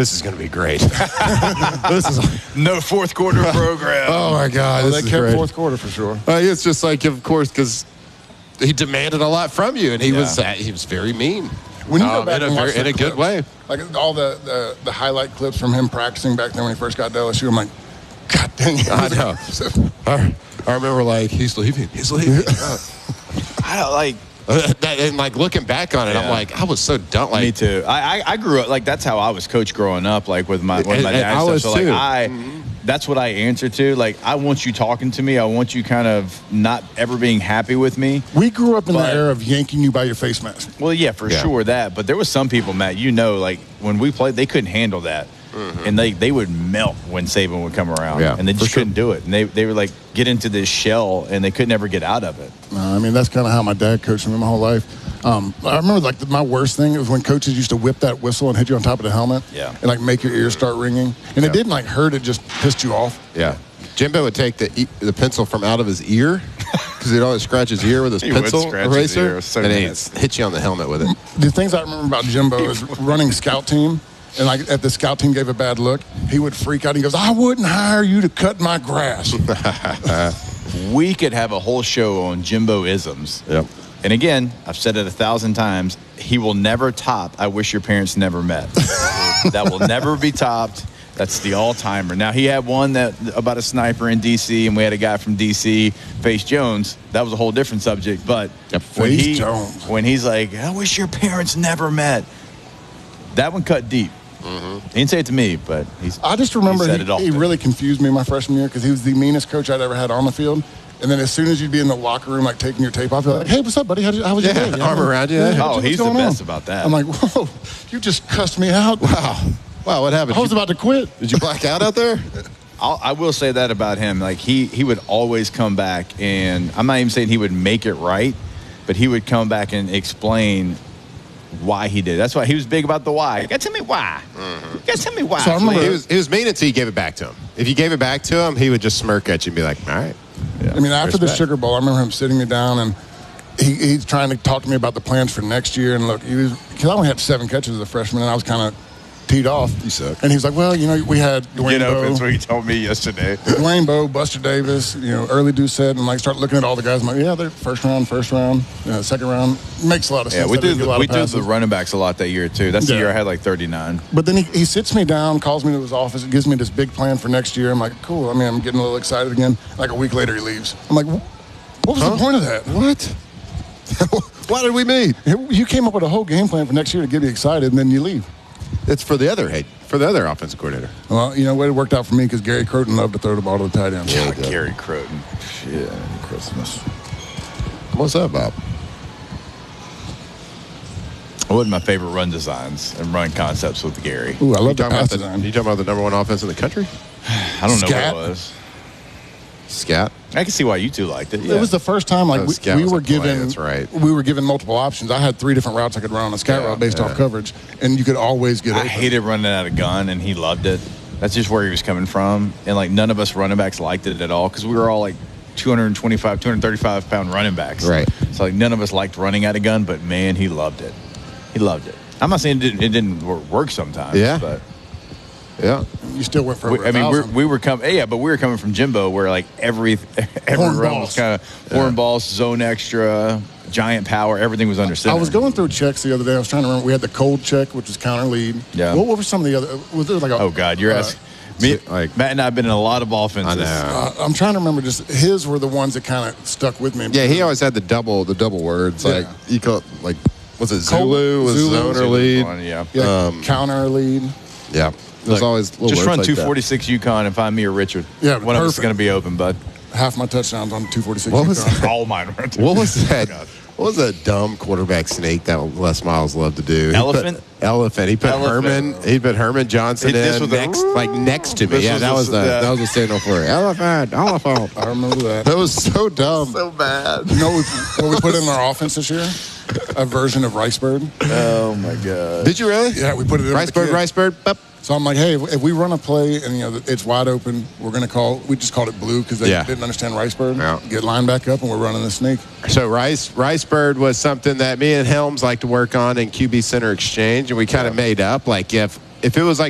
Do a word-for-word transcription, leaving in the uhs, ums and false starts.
this is going to be great. This is no fourth quarter program. Oh my God, well, this they is kept great. fourth quarter for sure. Uh, it's just like, of course, because he demanded a lot from you, and he Yeah. was uh, he was very mean. When you go Um, back in a and watch very, in the a good clips, way. like all the, the the highlight clips from him practicing back then when he first got to L S U, I'm like, God dang it! I know. I, I remember like he's leaving, he's leaving. I don't like. And like looking back on it, Yeah. I'm like, I was so dumb. Like, Me too. I, I I grew up like that's how I was coached growing up, like with my with And- my and dad. I and was stuff. So like too. I, that's what I answer to. Like I want you talking to me. I want you kind of not ever being happy with me. We grew up in But- the era of yanking you by your face mask. Well, yeah, for Yeah. sure that. But there was some people, Matt. You know, like when we played, they couldn't handle that, and they they would melt when Saban would come around, Yeah, and they for just sure. couldn't do it. And they they were like get into this shell, and they could never get out of it. Uh, I mean, that's kind of how my dad coached me my whole life. Um, I remember like the, my worst thing was when coaches used to whip that whistle and hit you on top of the helmet, Yeah. and like make your ears start ringing, and Yeah. it didn't like hurt; it just pissed you off. yeah. Jimbo would take the e- the pencil from out of his ear because he'd always scratch his ear with his He would pencil scratch his eraser, ear. It was so and he'd nasty. hit you on the helmet with it. The things I remember about Jimbo is running scout team, and like if the scout team gave a bad look, he would freak out. He goes, "I wouldn't hire you to cut my grass." We could have a whole show on Jimbo isms. Yep. And again, I've said it a thousand times. He will never top. I wish your parents never met. That will never be topped. That's the all-timer. Now he had one that about a sniper in D C, and we had a guy from D C, Face Jones. That was a whole different subject. But Yep. when Face he Jones. when he's like, I wish your parents never met. That one cut deep. He didn't say it to me, but he's, I just remember he, he, said it all. he really confused me my freshman year because he was the meanest coach I'd ever had on the field. And then as soon as you'd be in the locker room, like taking your tape off, you're like, "Hey, what's up, buddy? How, how was your Yeah, day?" arm around you. Yeah, Oh, what's he's the going best on? about that. I'm like, "Whoa, you just cussed me out." Wow. Wow, what happened? I was Did you- about to quit. Did you black out out there? I'll, I will say that about him. Like he he would always come back, and I'm not even saying he would make it right, but he would come back and explain why he did. That's why he was big about the why. You gotta tell me why. You gotta tell me why. So I remember- He was, he was mean until you gave it back to him. If you gave it back to him, he would just smirk at you and be like, all right. I mean, after the Respect. Sugar Bowl, I remember him sitting me down and he, he's trying to talk to me about the plans for next year. And look, he was because I only had seven catches as a freshman, and I was kind of teed off. You suck. And he was like, "Well, you know, we had Dwayne you know, Bowe, that's what he told me yesterday. Dwayne Bowe, Buster Davis, you know, early Doucette, and like start looking at all the guys. I'm like, yeah, they're first round, first round, uh, second round. Makes a lot of sense. Yeah, we that they did get a the, lot we of did passes. the running backs a lot that year too. That's the Yeah. year I had like thirty-nine. But then he, he sits me down, calls me to his office, and gives me this big plan for next year. I'm like, cool. I mean, I'm getting a little excited again. Like a week later, he leaves. I'm like, what was Huh? the point of that? What? Why did we meet? You came up with a whole game plan for next year to get me excited, and then you leave. It's for the other head, for the other offensive coordinator. Well, you know what? It worked out for me because Gary Croton loved to throw the ball to the tight end. God, Gary Croton. Shit, Christmas. What's up, Bob? What was my favorite run designs and run concepts with Gary? Ooh, I You love the talking, pass about the, design. you talking about the number one offense in the country? I don't know Scat. what it was. Scat. I can see why you two liked it. Yeah. It was the first time like Oh, we, scout we was were a play, given that's right. we were given multiple options. I had three different routes I could run on a scout Yeah, route based yeah. off coverage, and you could always get I open. hated running out of gun, and he loved it. That's just where he was coming from. And, like, none of us running backs liked it at all because we were all, like, two twenty-five, two thirty-five pound running backs. Right. So, like, none of us liked running out of gun, but, man, he loved it. He loved it. I'm not saying it didn't, it didn't wor- work sometimes. Yeah. But, Yeah. You still went for we, over I mean, a we're, thousand. we were coming, yeah, but we were coming from Jimbo where, like, every, every Horn run balls. was kind of horn balls, zone extra, giant power, everything was under center. I was going through checks the other day. I was trying to remember. We had the cold check, which was counter lead. Yeah. What, what were some of the other? Was there like a? Oh, God, you're uh, asking. Me, like- Matt and I have been in a lot of offenses. I know. Uh, I'm trying to remember. Just his were the ones that kind of stuck with me. Yeah, he always had the double, the double words. Yeah. Like you call it, like, was it Cold- Zulu? Was Zulu. zone or Zulu lead? one, yeah. Yeah, um, counter lead. Yeah. There's Look, always little just words run like two that. forty-six UConn and find me or Richard. Yeah, one of us is perfect. going to be open, bud. Half my touchdowns on two forty-six. What was that? All mine were. What was that? God. What was that dumb quarterback snake that Les Miles loved to do? He Elephant? put- elephant. He put Elephant. Herman. He put Herman Johnson He- this in was a- next, like next to me. This Yeah, was that a- was the yeah. that was the signal for it. Elephant. Elephant. I remember that. That was so dumb. So bad. You know what we, what we put in our offense this year? A version of Ricebird. Oh my God. Did you really? Yeah, we put it in. with the Ricebird, kid. Ricebird. Bup. So I'm like, hey, if, if we run a play and you know it's wide open, we're gonna call. We just called it blue because they Yeah. didn't understand Ricebird. Yeah. Get line back up and we're running the snake. So Rice Ricebird was something that me and Helms like to work on in Q B Center Exchange, and we kind of made up. Like if if it was like